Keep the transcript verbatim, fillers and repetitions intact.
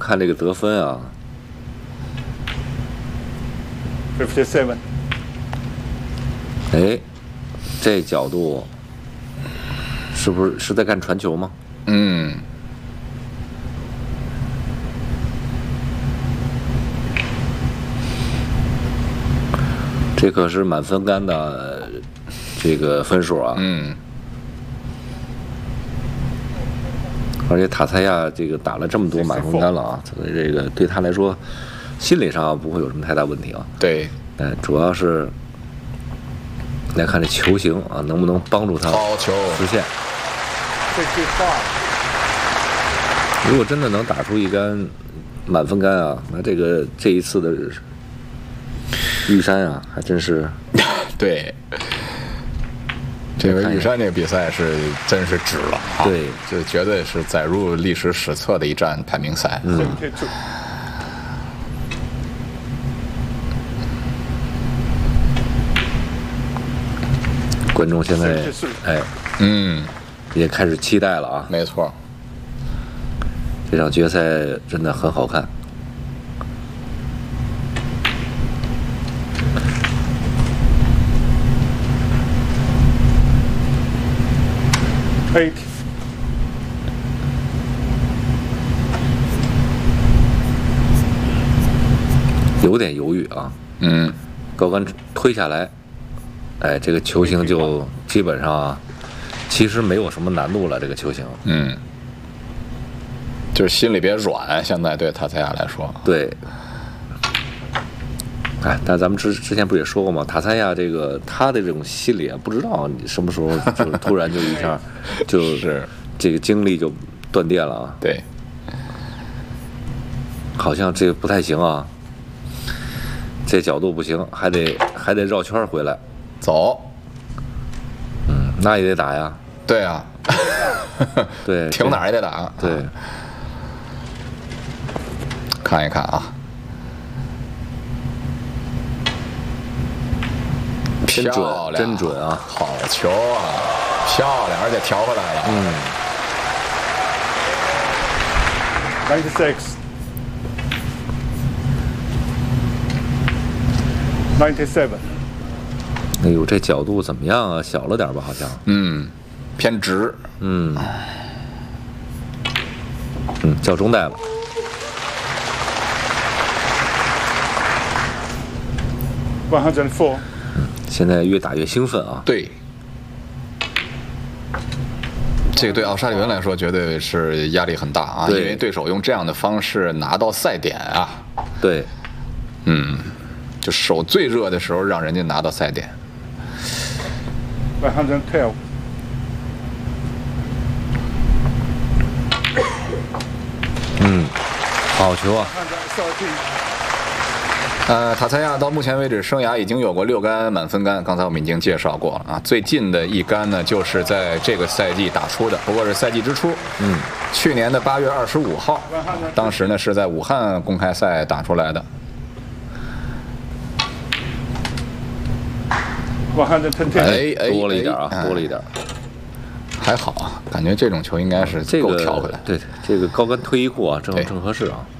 看这个得分啊。 fifty-seven。 哎，这角度是不是是在干传球吗？ 嗯。 这可是满分杆的这个分数啊。 嗯。 而且塔蔡亚这个打了这么多满分杆了啊，所以这个对他来说，心理上不会有什么太大问题啊。 对。 哎，主要是来看这球型啊，能不能帮助他实现。如果真的能打出一杆满分杆啊，那这个这一次的玉山啊，还真是对。这个玉山这个比赛是真是值了啊！ 对， 就绝对是载入历史史册的一站排名赛。 嗯。观众现在哎， 嗯， 也开始期待了啊！ 没错， 这场决赛真的很好看。 Eight。 有点犹豫啊。 嗯。 高杆推下来，哎，这个球型就基本上啊，其实没有什么难度了。这个球型， 嗯，就是心里别软。现在对塔蔡亚来说， 对。哎，但咱们之之前不也说过吗？塔蔡亚这个他的这种心理啊，不知道你什么时候就突然就一下就是这个精力就断电了啊。 对， 好像这个不太行啊，这角度不行，还得还得绕圈回来走。 嗯，那也得打呀。 对啊， 对， 停哪儿也得打。 对， 看一看啊。 真准，真准啊！ 好球啊，漂亮，而且调回来了。 嗯。 ninety-six。ninety-seven。 哎呦，这角度怎么样啊？小了点吧，好像。 嗯，偏直。 嗯。嗯，叫中带了。 one hundred four。 现在越打越兴奋啊！ 对，这个对奥沙利文来说绝对是压力很大啊，因为对手用这样的方式拿到赛点啊。 对， 嗯，就手最热的时候让人家拿到赛点。 one hundred twelve。 嗯，好球啊！ 呃，塔蔡亚到目前为止生涯已经有过六杆满分杆，刚才我们已经介绍过了啊。最近的一杆呢，就是在这个赛季打出的，不过是赛季之初， 嗯， 去年的八月二十五号，当时呢是在武汉公开赛打出来的。 哎哎， 多了一点啊，多了一点。 还好啊，感觉这种球应该是够调回来。 对，这个高杆推一过啊，正正合适啊。